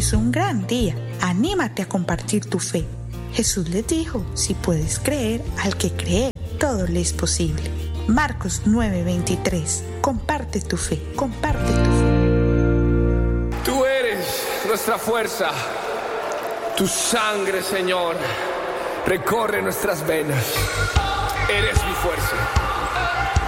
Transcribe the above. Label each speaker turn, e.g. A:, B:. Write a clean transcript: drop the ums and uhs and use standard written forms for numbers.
A: es un gran día. Anímate a compartir tu fe. Jesús les dijo, si puedes creer, al que cree, todo le es posible. Marcos 9:23. Comparte tu fe, comparte tu fe.
B: Tú eres nuestra fuerza. Tu sangre, Señor, recorre nuestras venas. Eres mi fuerza.